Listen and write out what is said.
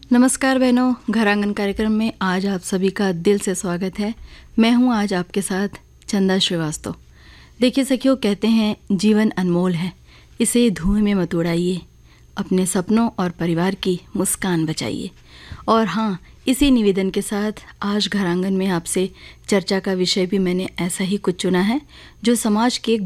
नमस्कार बहनों, घर आंगन कार्यक्रम में आज आप सभी का दिल से स्वागत है। मैं हूं आज आपके साथ चंदा श्रीवास्तव। देखिए सखियों, कहते हैं जीवन अनमोल है, इसे धुएं में मत उड़ाइए, अपने सपनों और परिवार की मुस्कान बचाइए। और हाँ, इसी निवेदन के साथ आज घर आंगन में आपसे चर्चा का विषय भी मैंने ऐसा ही कुछ चुना है जो समाज के